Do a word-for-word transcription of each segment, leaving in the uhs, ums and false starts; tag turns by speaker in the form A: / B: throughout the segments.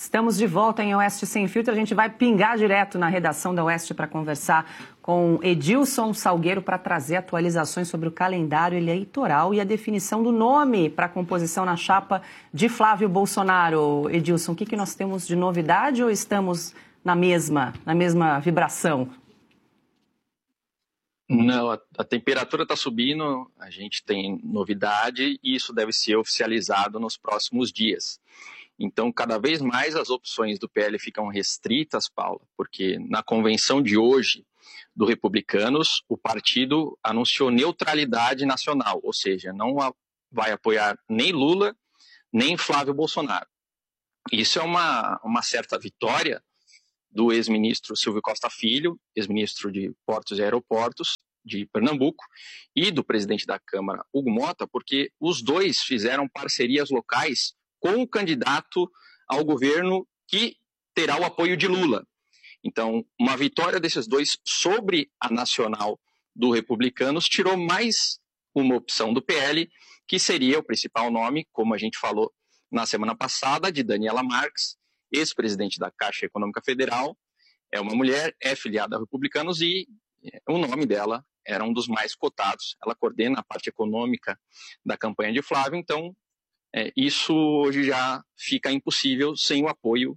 A: Estamos de volta em Oeste Sem Filtro. A gente vai pingar direto na redação da Oeste para conversar com Edilson Salgueiro para trazer atualizações sobre o calendário eleitoral e a definição do nome para a composição na chapa de Flávio Bolsonaro. Edilson, o que, que nós temos de novidade ou estamos na mesma, na mesma vibração?
B: Não, a, a temperatura está subindo, a gente tem novidade e isso deve ser oficializado nos próximos dias. Então, cada vez mais as opções do P L ficam restritas, Paula, porque na convenção de hoje do Republicanos, o partido anunciou neutralidade nacional, ou seja, não vai apoiar nem Lula, nem Flávio Bolsonaro. Isso é uma, uma certa vitória do ex-ministro Silvio Costa Filho, ex-ministro de Portos e Aeroportos de Pernambuco, e do presidente da Câmara, Hugo Mota, porque os dois fizeram parcerias locais com o candidato ao governo que terá o apoio de Lula. Então, uma vitória desses dois sobre a nacional do Republicanos tirou mais uma opção do P L, que seria o principal nome, como a gente falou na semana passada, de Daniela Marques, ex-presidente da Caixa Econômica Federal, é uma mulher, é filiada a Republicanos e o nome dela era um dos mais cotados. Ela coordena a parte econômica da campanha de Flávio, então É, isso hoje já fica impossível sem o apoio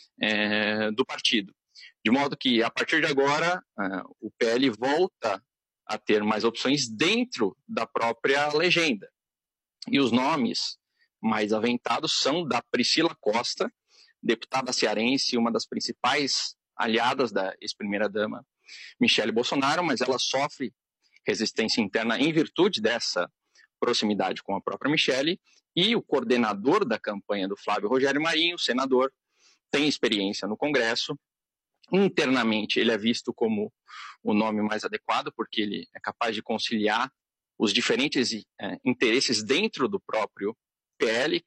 B: é, do partido. De modo que, a partir de agora, é, o P L volta a ter mais opções dentro da própria legenda. E os nomes mais aventados são da Priscila Costa, deputada cearense, uma das principais aliadas da ex-primeira-dama Michele Bolsonaro, mas ela sofre resistência interna em virtude dessa proximidade com a própria Michele. E o coordenador da campanha do Flávio, Rogério Marinho, senador, tem experiência no Congresso. Internamente, ele é visto como o nome mais adequado, porque ele é capaz de conciliar os diferentes é, interesses dentro do próprio P L.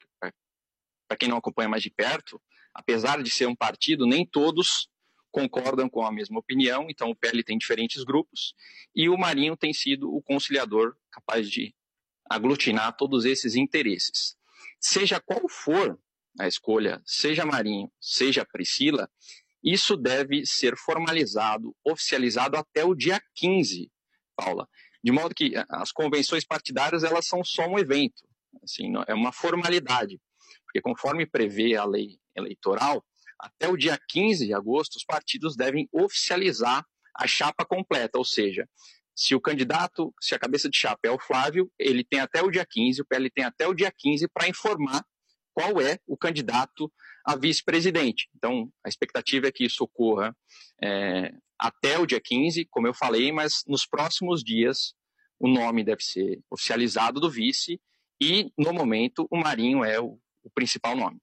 B: Para quem não acompanha mais de perto, apesar de ser um partido, nem todos concordam com a mesma opinião, então o P L tem diferentes grupos, e o Marinho tem sido o conciliador capaz de aglutinar todos esses interesses. Seja qual for a escolha, seja Marinho, seja Priscila, isso deve ser formalizado, oficializado até o dia quinze, Paula. De modo que as convenções partidárias, elas são só um evento, assim, é uma formalidade, porque conforme prevê a lei eleitoral, até o dia quinze de agosto, os partidos devem oficializar a chapa completa, ou seja, se o candidato, se a cabeça de chapa é o Flávio, ele tem até o dia quinze, o P L tem até o dia quinze para informar qual é o candidato a vice-presidente. Então, a expectativa é que isso ocorra é, até o dia quinze, como eu falei, mas nos próximos dias o nome deve ser oficializado do vice e, no momento, o Marinho é o, o principal nome.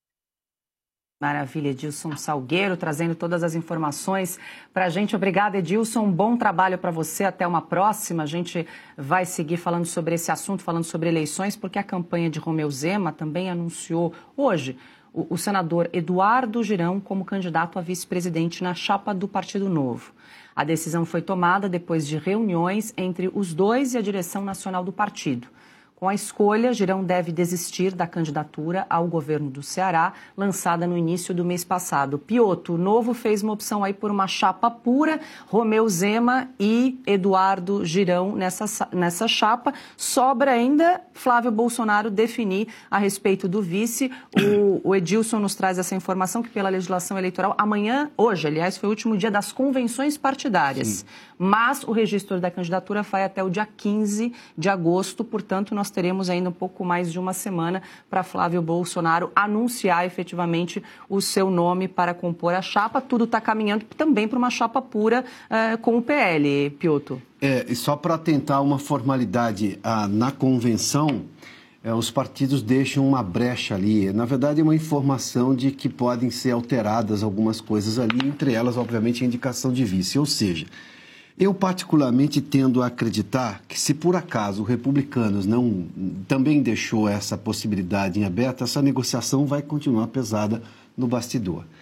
A: Maravilha, Edilson Salgueiro, trazendo todas as informações para a gente. Obrigada, Edilson. Um bom trabalho para você. Até uma próxima. A gente vai seguir falando sobre esse assunto, falando sobre eleições, porque a campanha de Romeu Zema também anunciou hoje o, o senador Eduardo Girão como candidato a vice-presidente na chapa do Partido Novo. A decisão foi tomada depois de reuniões entre os dois e a direção nacional do partido. Com a escolha, Girão deve desistir da candidatura ao governo do Ceará, lançada no início do mês passado. Piotr, o Novo fez uma opção aí por uma chapa pura, Romeu Zema e Eduardo Girão nessa, nessa chapa. Sobra ainda Flávio Bolsonaro definir a respeito do vice. O, o Edilson nos traz essa informação que pela legislação eleitoral, amanhã, hoje, aliás, foi o último dia das convenções partidárias. Sim. Mas o registro da candidatura vai até o dia quinze de agosto, portanto, nós teremos ainda um pouco mais de uma semana para Flávio Bolsonaro anunciar efetivamente o seu nome para compor a chapa. Tudo está caminhando também para uma chapa pura uh, com o P L, Piotr.
C: É, e só para tentar uma formalidade ah, na convenção, é, os partidos deixam uma brecha ali. Na verdade, é uma informação de que podem ser alteradas algumas coisas ali, entre elas, obviamente, a indicação de vice. Ou seja, eu particularmente tendo a acreditar que se por acaso o Republicanos não também deixou essa possibilidade em aberto, essa negociação vai continuar pesada no bastidor.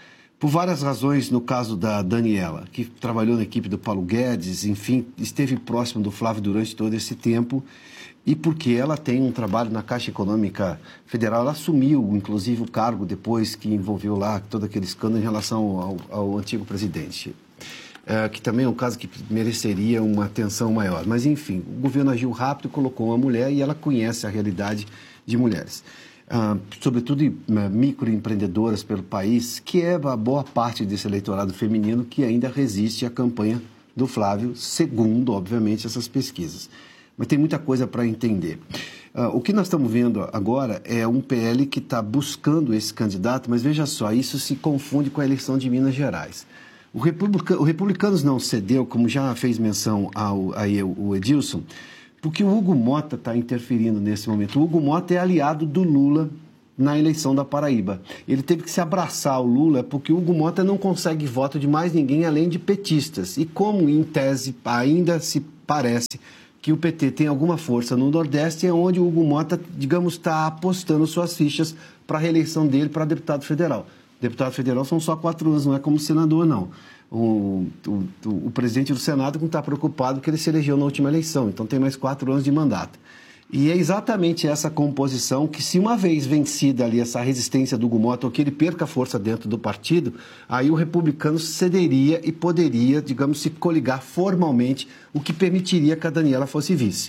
C: por várias razões, no caso da Daniela, que trabalhou na equipe do Paulo Guedes, enfim, esteve próximo do Flávio durante todo esse tempo, e porque ela tem um trabalho na Caixa Econômica Federal. Ela assumiu, inclusive, o cargo depois que envolveu lá todo aquele escândalo em relação ao, ao antigo presidente, é, que também é um caso que mereceria uma atenção maior. Mas, enfim, o governo agiu rápido, colocou uma mulher e ela conhece a realidade de mulheres. Uh, sobretudo uh, microempreendedoras pelo país, que é a boa parte desse eleitorado feminino que ainda resiste à campanha do Flávio, segundo, obviamente, essas pesquisas. Mas tem muita coisa para entender. Uh, o que nós estamos vendo agora é um P L que está buscando esse candidato, mas veja só, isso se confunde com a eleição de Minas Gerais. O, Republica, o Republicanos não cedeu, como já fez menção ao, aí, o Edilson, porque o Hugo Mota está interferindo nesse momento. O Hugo Mota é aliado do Lula na eleição da Paraíba. Ele teve que se abraçar ao Lula porque o Hugo Mota não consegue voto de mais ninguém além de petistas. E como, em tese, ainda se parece que o P T tem alguma força no Nordeste, é onde o Hugo Mota, digamos, está apostando suas fichas para a reeleição dele para deputado federal. Deputado federal são só quatro anos, não é como senador, não. O, o, o presidente do Senado não está preocupado que ele se elegeu na última eleição, então tem mais quatro anos de mandato. E é exatamente essa composição que, se uma vez vencida ali essa resistência do Hugo Mota, ou que ele perca força dentro do partido, aí o republicano cederia e poderia, digamos, se coligar formalmente, o que permitiria que a Daniela fosse vice.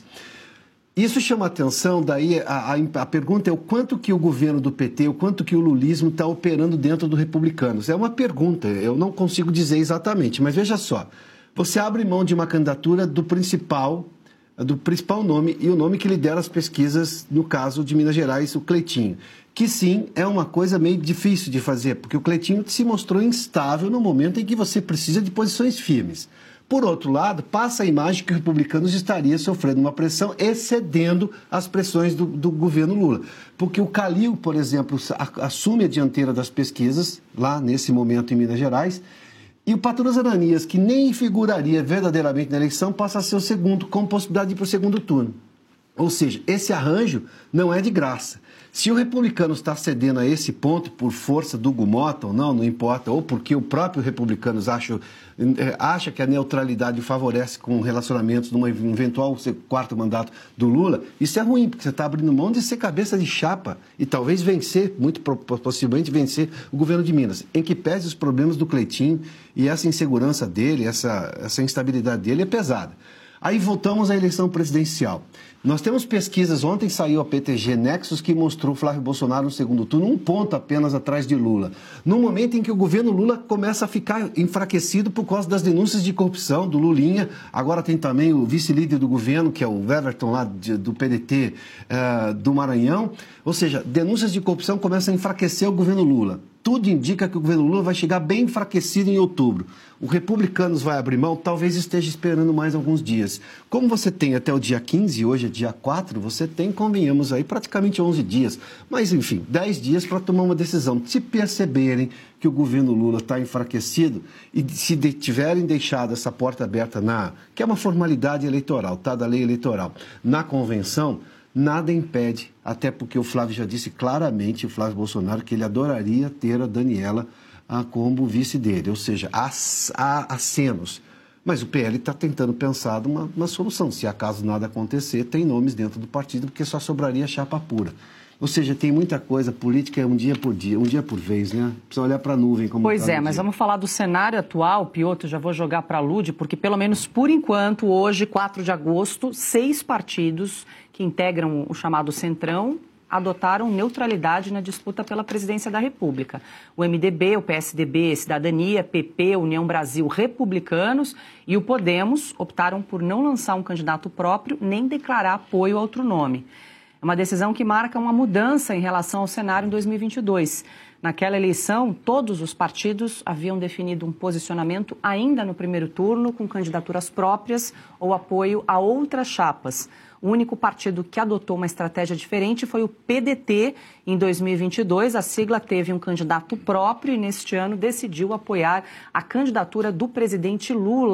C: Isso chama atenção, daí a, a, a pergunta é o quanto que o governo do P T, o quanto que o lulismo está operando dentro do Republicanos. É uma pergunta, eu não consigo dizer exatamente, mas veja só, você abre mão de uma candidatura do principal, do principal nome e o nome que lidera as pesquisas, no caso de Minas Gerais, o Cleitinho, que sim, é uma coisa meio difícil de fazer, porque o Cleitinho se mostrou instável no momento em que você precisa de posições firmes. Por outro lado, passa a imagem que o Republicanos estaria sofrendo uma pressão excedendo as pressões do, do governo Lula. Porque o Calil, por exemplo, assume a dianteira das pesquisas, lá nesse momento em Minas Gerais, e o Patrus Ananias, que nem figuraria verdadeiramente na eleição, passa a ser o segundo, com possibilidade de ir para o segundo turno. Ou seja, esse arranjo não é de graça. Se o republicano está cedendo a esse ponto por força do Hugo Mota ou não, não importa, ou porque o próprio republicanos acha, acha que a neutralidade favorece com relacionamentos num eventual quarto mandato do Lula, isso é ruim, porque você está abrindo mão de ser cabeça de chapa e talvez vencer, muito possivelmente vencer o governo de Minas, em que pese os problemas do Cleitinho e essa insegurança dele, essa, essa instabilidade dele é pesada. Aí voltamos à eleição presidencial. Nós temos pesquisas, ontem saiu a P T G Nexus, que mostrou Flávio Bolsonaro no segundo turno, um ponto apenas atrás de Lula. No momento em que o governo Lula começa a ficar enfraquecido por causa das denúncias de corrupção do Lulinha, agora tem também o vice-líder do governo, que é o Weverton lá de, do P D T uh, do Maranhão. Ou seja, denúncias de corrupção começam a enfraquecer o governo Lula. Tudo indica que o governo Lula vai chegar bem enfraquecido em outubro. O Republicanos vai abrir mão, talvez esteja esperando mais alguns dias. Como você tem até o dia quinze, hoje é dia quatro, você tem, convenhamos aí, praticamente onze dias. Mas, enfim, dez dias para tomar uma decisão. Se perceberem que o governo Lula está enfraquecido e se de, tiverem deixado essa porta aberta, na, que é uma formalidade eleitoral, tá, da lei eleitoral, na convenção, nada impede, até porque o Flávio já disse claramente, o Flávio Bolsonaro, que ele adoraria ter a Daniela ah, como vice dele, ou seja, há, há acenos. Mas o P L está tentando pensar numa uma solução. Se acaso nada acontecer, tem nomes dentro do partido, porque só sobraria chapa pura. Ou seja, tem muita coisa, política é um dia por dia, um dia por vez, né? Precisa olhar para a nuvem. Como
A: pois
C: tá
A: é, mas
C: dia.
A: Vamos falar do cenário atual, Piotr, já vou jogar para a Lud, porque pelo menos por enquanto, hoje, quatro de agosto, seis partidos que integram o chamado Centrão adotaram neutralidade na disputa pela presidência da República. O M D B, o P S D B, Cidadania, P P, União Brasil, Republicanos e o Podemos optaram por não lançar um candidato próprio nem declarar apoio a outro nome. É uma decisão que marca uma mudança em relação ao cenário em dois mil e vinte e dois. Naquela eleição, todos os partidos haviam definido um posicionamento ainda no primeiro turno, com candidaturas próprias ou apoio a outras chapas. O único partido que adotou uma estratégia diferente foi o P D T. Em dois mil e vinte e dois, a sigla teve um candidato próprio e, neste ano, decidiu apoiar a candidatura do presidente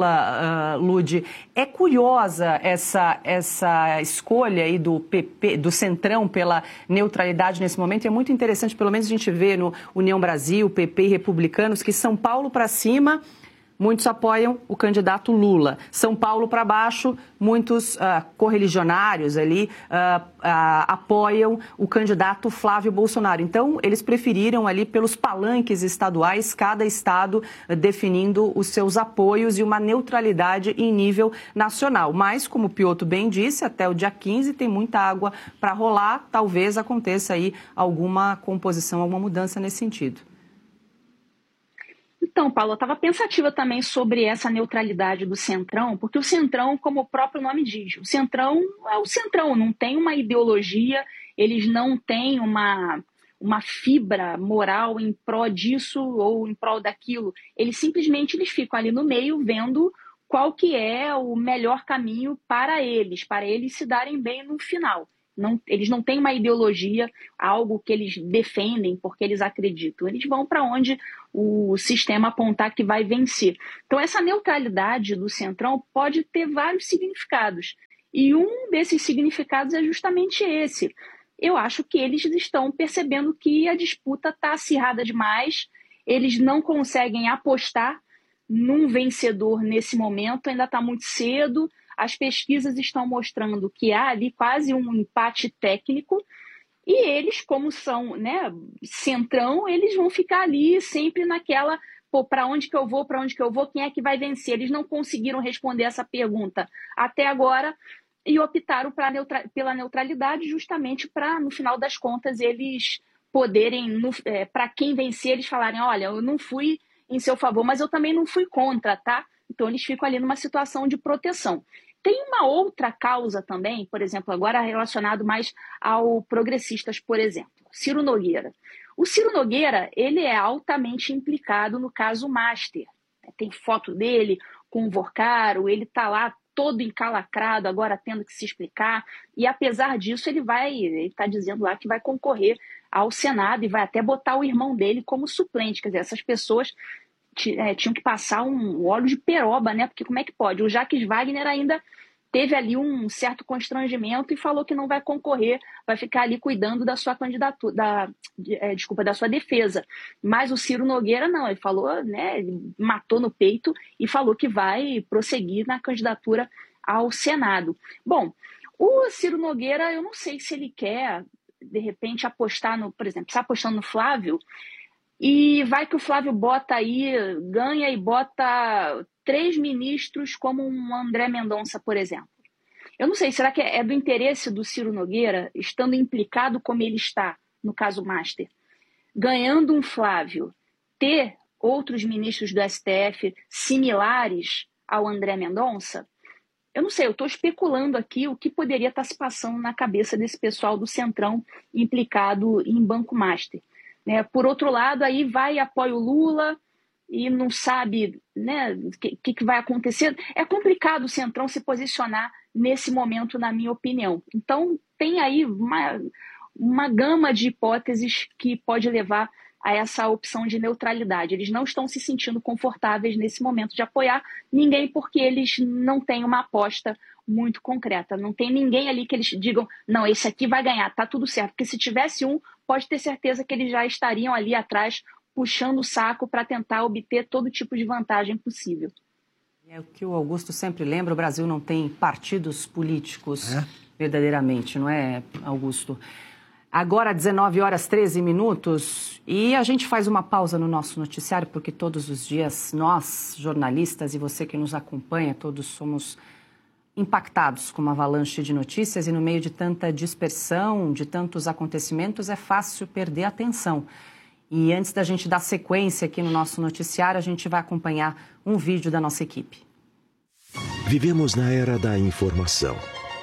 A: Lula, uh, Lud. É curiosa essa, essa escolha aí do P P, do Centrão pela neutralidade nesse momento. É muito interessante, pelo menos a gente vê no, União Brasil, P P e Republicanos, que São Paulo para cima, muitos apoiam o candidato Lula. São Paulo para baixo, muitos uh, correligionários ali uh, uh, apoiam o candidato Flávio Bolsonaro. Então, eles preferiram ali pelos palanques estaduais, cada estado uh, definindo os seus apoios e uma neutralidade em nível nacional. Mas, como o Piotr bem disse, até o dia quinze tem muita água para rolar. Talvez aconteça aí alguma composição, alguma mudança nesse sentido.
D: Então, Paulo, eu estava pensativa também sobre essa neutralidade do Centrão, porque o Centrão, como o próprio nome diz, o Centrão é o Centrão, não tem uma ideologia, eles não têm uma, uma fibra moral em pró disso ou em prol daquilo. Eles simplesmente eles ficam ali no meio vendo qual que é o melhor caminho para eles, para eles se darem bem no final. Não, eles não têm uma ideologia, algo que eles defendem porque eles acreditam. Eles vão para onde o sistema apontar que vai vencer. Então, essa neutralidade do Centrão pode ter vários significados. E um desses significados é justamente esse. Eu acho que eles estão percebendo que a disputa está acirrada demais, eles não conseguem apostar num vencedor nesse momento, ainda está muito cedo. As pesquisas estão mostrando que há ali quase um empate técnico e eles, como são, né, Centrão, eles vão ficar ali sempre naquela, pô, para onde que eu vou, para onde que eu vou, quem é que vai vencer? Eles não conseguiram responder essa pergunta até agora e optaram pra neutra- pela neutralidade justamente para, no final das contas, eles poderem, é, para quem vencer, eles falarem, olha, eu não fui em seu favor, mas eu também não fui contra, tá? Então, eles ficam ali numa situação de proteção. Tem uma outra causa também, por exemplo, agora relacionado mais ao progressistas, por exemplo, Ciro Nogueira. O Ciro Nogueira, ele é altamente implicado no caso Master. Tem foto dele com o Vorcaro, ele está lá todo encalacrado, agora tendo que se explicar, e apesar disso, ele vai, ele está dizendo lá que vai concorrer ao Senado e vai até botar o irmão dele como suplente. Quer dizer, essas pessoas É, tinham que passar um óleo de peroba, né? Porque como é que pode? O Jacques Wagner ainda teve ali um certo constrangimento e falou que não vai concorrer, vai ficar ali cuidando da sua candidatura, da, é, desculpa, da sua defesa. Mas o Ciro Nogueira não, ele falou, né? Ele matou no peito e falou que vai prosseguir na candidatura ao Senado. Bom, o Ciro Nogueira, eu não sei se ele quer, de repente, apostar no, por exemplo, está apostando no Flávio. E vai que o Flávio bota aí, ganha e bota três ministros como um André Mendonça, por exemplo. Eu não sei, será que é do interesse do Ciro Nogueira, estando implicado como ele está, no caso Master, ganhando um Flávio, ter outros ministros do S T F similares ao André Mendonça? Eu não sei, eu estou especulando aqui o que poderia estar se passando na cabeça desse pessoal do Centrão implicado em Banco Master. Né? Por outro lado, aí vai e apoia o Lula e não sabe, né, o que, que vai acontecer. É complicado o Centrão se posicionar nesse momento, na minha opinião. Então, tem aí uma, uma gama de hipóteses que pode levar a essa opção de neutralidade. Eles não estão se sentindo confortáveis nesse momento de apoiar ninguém porque eles não têm uma aposta muito concreta. Não tem ninguém ali que eles digam, não, esse aqui vai ganhar, tá tudo certo. Porque se tivesse um, pode ter certeza que eles já estariam ali atrás puxando o saco para tentar obter todo tipo de vantagem possível.
A: É o que o Augusto sempre lembra, o Brasil não tem partidos políticos é? verdadeiramente, não é, Augusto? Agora, dezenove horas e treze minutos, e a gente faz uma pausa no nosso noticiário, porque todos os dias nós, jornalistas, e você que nos acompanha, todos somos impactados com uma avalanche de notícias e no meio de tanta dispersão, de tantos acontecimentos, é fácil perder a atenção. E antes da gente dar sequência aqui no nosso noticiário, a gente vai acompanhar um vídeo da nossa equipe.
E: Vivemos na era da informação,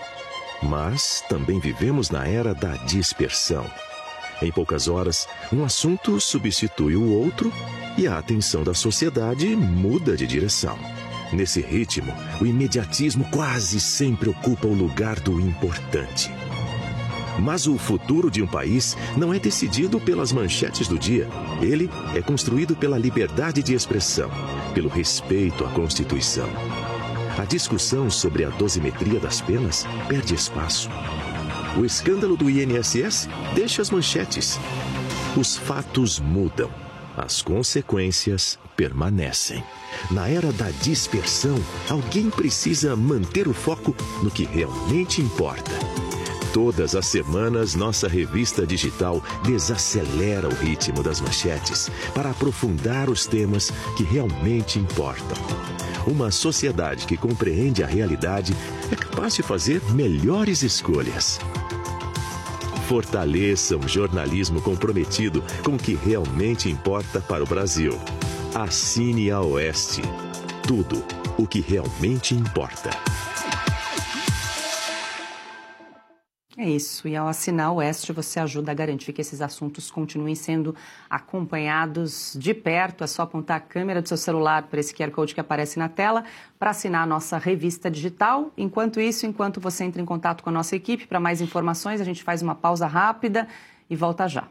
E: mas também vivemos na era da dispersão. Em poucas horas, um assunto substitui o outro e a atenção da sociedade muda de direção. Nesse ritmo, o imediatismo quase sempre ocupa o lugar do importante. Mas o futuro de um país não é decidido pelas manchetes do dia. Ele é construído pela liberdade de expressão, pelo respeito à Constituição. A discussão sobre a dosimetria das penas perde espaço. O escândalo do I N S S deixa as manchetes. Os fatos mudam, as consequências permanecem. Na era da dispersão, alguém precisa manter o foco no que realmente importa. Todas as semanas, nossa revista digital desacelera o ritmo das manchetes para aprofundar os temas que realmente importam. Uma sociedade que compreende a realidade é capaz de fazer melhores escolhas. Fortaleça um jornalismo comprometido com o que realmente importa para o Brasil. Assine a Oeste. Tudo o que realmente importa.
A: É isso, e ao assinar o Oeste, você ajuda a garantir que esses assuntos continuem sendo acompanhados de perto. É só apontar a câmera do seu celular para esse Q R Code que aparece na tela para assinar a nossa revista digital. Enquanto isso, enquanto você entra em contato com a nossa equipe para mais informações, a gente faz uma pausa rápida e volta já.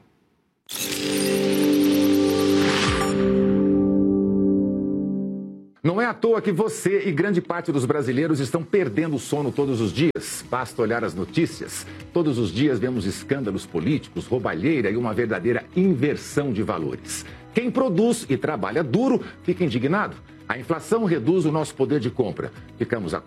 F: Não é à toa que você e grande parte dos brasileiros estão perdendo o sono todos os dias. Basta olhar as notícias. Todos os dias vemos escândalos políticos, roubalheira e uma verdadeira inversão de valores. Quem produz e trabalha duro fica indignado. A inflação reduz o nosso poder de compra. Ficamos